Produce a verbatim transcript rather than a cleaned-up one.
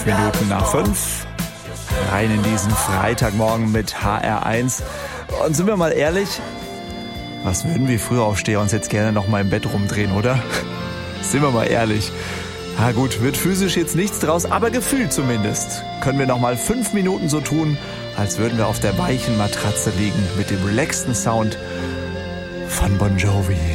Minuten nach fünf. Rein in diesen Freitagmorgen mit H R eins. Und sind wir mal ehrlich, was würden wir Frühaufsteher uns jetzt gerne noch mal im Bett rumdrehen, oder? Sind wir mal ehrlich. Na gut, wird physisch jetzt nichts draus, aber gefühlt zumindest können wir noch mal fünf Minuten so tun, als würden wir auf der weichen Matratze liegen mit dem relaxten Sound von Bon Jovi.